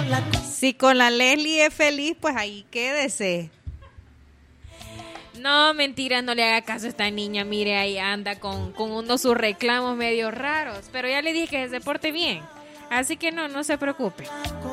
Si con la Leslie es feliz, pues ahí quédese. No, mentira, no le haga caso a esta niña. Mire, ahí anda con unos sus reclamos medio raros. Pero ya le dije que se porte bien. Así que no se preocupe.